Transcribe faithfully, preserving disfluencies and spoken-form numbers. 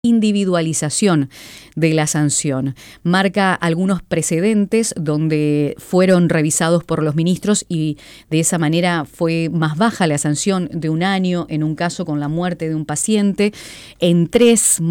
individualización de la sanción. Marca algunos precedentes donde fueron revisados por los ministros y de esa manera fue más baja la sanción de un año en un caso con la muerte de un paciente, en tres